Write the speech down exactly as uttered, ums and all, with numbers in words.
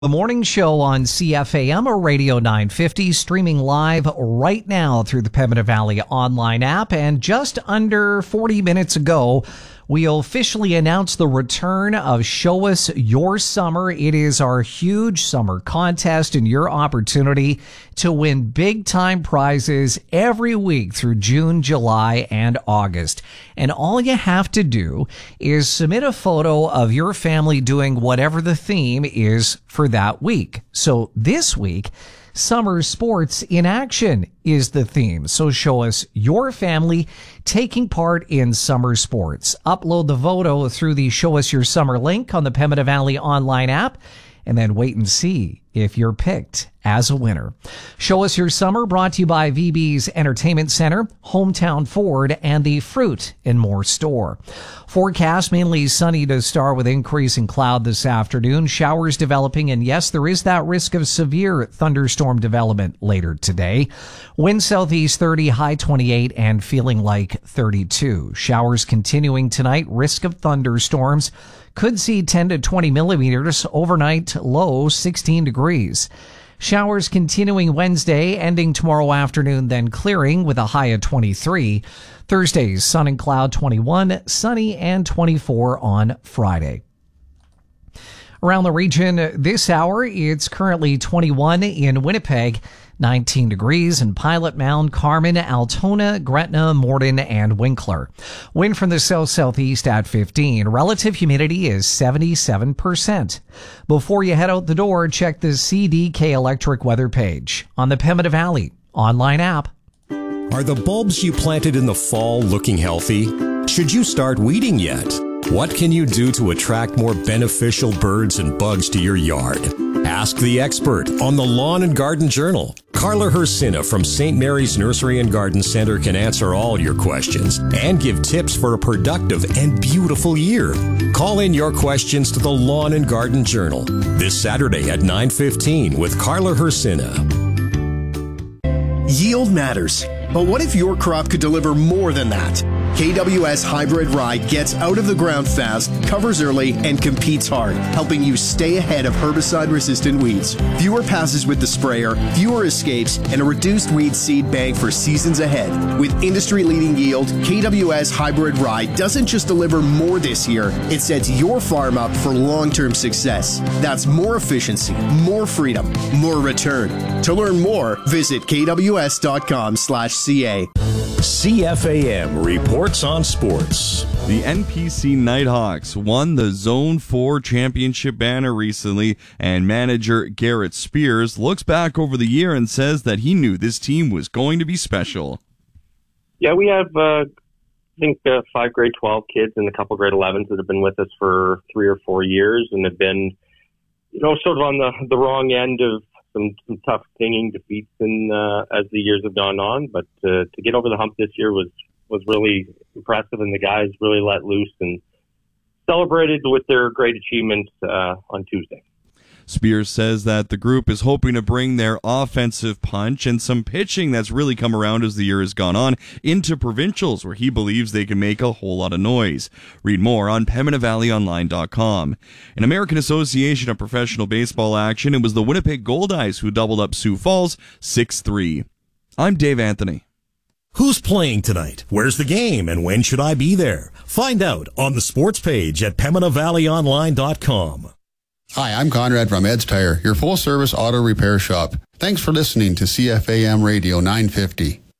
The morning show on C F A M or Radio nine fifty, streaming live right now through the Pembina Valley online app. And just under forty minutes ago, we officially announced the return of Show Us Your Summer. It is our huge summer contest and your opportunity to win big-time prizes every week through June, July, and August. And all you have to do is submit a photo of your family doing whatever the theme is for that week. So this week, Summer Sports in Action is the theme. So show us your family taking part in summer sports. Upload the photo through the Show Us Your Summer link on the Pembina Valley online app, and then wait and see if you're picked as a winner. Show Us Your Summer brought to you by V B's Entertainment Center, Hometown Ford, and the Fruit and More store. Forecast mainly sunny to start with increasing cloud this afternoon. Showers developing, and yes, there is that risk of severe thunderstorm development later today. Wind southeast thirty, high twenty-eight, and feeling like thirty-two. Showers continuing tonight. Risk of thunderstorms. Could see ten to twenty millimeters. Overnight low sixteen degrees. Showers continuing Wednesday, ending tomorrow afternoon, then clearing with a high of twenty-three. Thursdays, sun and cloud twenty-one, sunny and twenty-four on Friday. Around the region this hour, it's currently twenty-one in Winnipeg, nineteen degrees in Pilot Mound, Carmen, Altona, Gretna, Morden, and Winkler. Wind from the south-southeast at fifteen. Relative humidity is seventy-seven percent. Before you head out the door, check the C D K Electric weather page on the Pembina Valley online app. Are the bulbs you planted in the fall looking healthy? Should you start weeding yet? What can you do to attract more beneficial birds and bugs to your yard? Ask the expert on the Lawn and Garden Journal. Carla Hersina from Saint Mary's Nursery and Garden Center can answer all your questions and give tips for a productive and beautiful year. Call in your questions to the Lawn and Garden Journal this Saturday at nine fifteen with Carla Hersina. Yield matters, but what if your crop could deliver more than that? K W S Hybrid Rye gets out of the ground fast, covers early, and competes hard, helping you stay ahead of herbicide-resistant weeds. Fewer passes with the sprayer, fewer escapes, and a reduced weed seed bank for seasons ahead. With industry-leading yield, K W S Hybrid Rye doesn't just deliver more this year, it sets your farm up for long-term success. That's more efficiency, more freedom, more return. To learn more, visit k w s dot com slash c a. C F A M reports on sports. The N P C Nighthawks won the Zone four championship banner recently, and manager Garrett Spears looks back over the year and says that he knew this team was going to be special. Yeah, we have, uh, I think, uh, five grade twelve kids and a couple grade elevens that have been with us for three or four years and have been, you know, sort of on the, the wrong end of Some, some tough stinging defeats in, uh, as the years have gone on, but uh, to get over the hump this year was, was really impressive, and the guys really let loose and celebrated with their great achievements uh, on Tuesday. Spears says that the group is hoping to bring their offensive punch and some pitching that's really come around as the year has gone on into provincials, where he believes they can make a whole lot of noise. Read more on Pembina Valley Online dot com. In American Association of Professional Baseball action, it was the Winnipeg Goldeyes who doubled up Sioux Falls six three. I'm Dave Anthony. Who's playing tonight? Where's the game? And when should I be there? Find out on the sports page at Pembina Valley Online dot com. Hi, I'm Conrad from Ed's Tire, your full-service auto repair shop. Thanks for listening to C F A M Radio nine fifty.